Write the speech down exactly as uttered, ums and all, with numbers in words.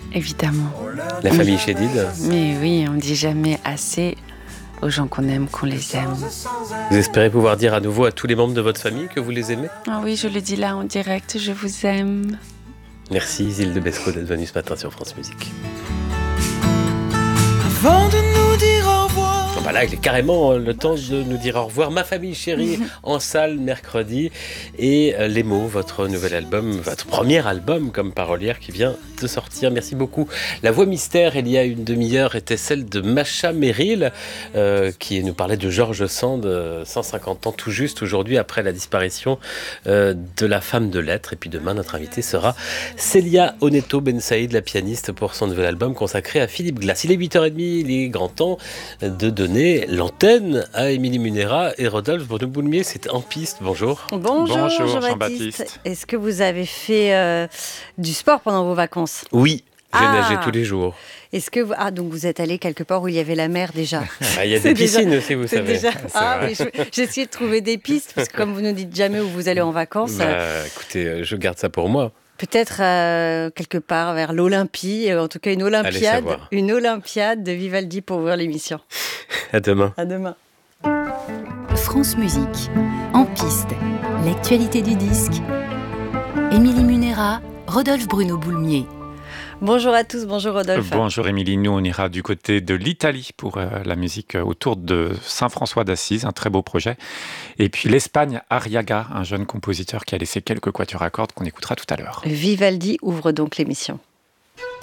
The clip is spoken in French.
Évidemment. La famille Chédid. Mais oui, on dit jamais assez aux gens qu'on aime, qu'on les aime. Vous espérez pouvoir dire à nouveau à tous les membres de votre famille que vous les aimez ? Ah oui, je le dis là en direct, je vous aime. Merci Isil de Besco d'être venue ce matin sur France Musique. Avant de nous dire au revoir. Oh bah là, il est carrément le temps de nous dire au revoir. Ma famille chérie en salle mercredi. Et euh, Les mots, votre nouvel album, votre premier album comme parolière qui vient de sortir. Merci beaucoup. La voix mystère, il y a une demi-heure, était celle de Macha Merrill, euh, qui nous parlait de George Sand, euh, cent cinquante ans tout juste aujourd'hui après la disparition euh, de la femme de lettres. Et puis demain, notre invitée sera Célia Oneto Ben Saïd, la pianiste, pour son nouvel album consacré à Philippe Glass. Il est huit heures trente, il est grand temps de donner l'antenne à Émilie Munera et Rodolphe Bruno-Boulmier. C'est En Piste, bonjour. Bonjour, Bonjour Jean-Baptiste. Jean-Baptiste. Est-ce que vous avez fait euh, du sport pendant vos vacances ? Oui, j'ai Ah. nagé tous les jours. Est-ce que vous... Ah, donc vous êtes allé quelque part où il y avait la mer déjà. Ah, il y a C'est des déjà- piscines aussi, vous C'est savez. déjà... Ah, vrai. oui, je- j'ai essayé de trouver des pistes, parce que comme vous ne dites jamais où vous allez en vacances, Bah, euh, écoutez, euh, je garde ça pour moi. peut-être euh, quelque part vers l'Olympie, euh, en tout cas une Olympiade, savoir. une Olympiade de Vivaldi pour ouvrir l'émission. À demain. À demain. France Musique, En Piste, l'actualité du disque. Émilie Munera, Rodolphe Bruno-Boulmier. Bonjour à tous, bonjour Rodolphe. Bonjour Émilie, nous on ira du côté de l'Italie pour euh, la musique euh, autour de Saint-François d'Assise, un très beau projet. Et puis l'Espagne, Arriaga, un jeune compositeur qui a laissé quelques quatuors à cordes qu'on écoutera tout à l'heure. Vivaldi ouvre donc l'émission.